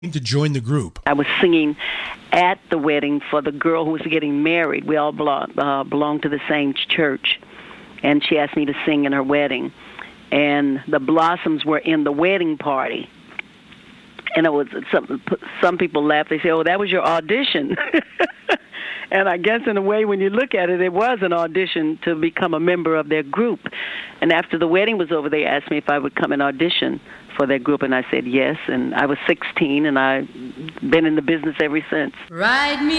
To join the group. I was singing at the wedding for the girl who was getting married. We all belonged to the same church, and she asked me to sing in her wedding. And the Blossoms were in the wedding party. And it was some people laughed. They say, "Oh, that was your audition." And I guess in a way, when you look at it, it was an audition to become a member of their group. And after the wedding was over, they asked me if I would come and audition for their group, and I said yes. And I was 16, and I've been in the business ever since. Ride me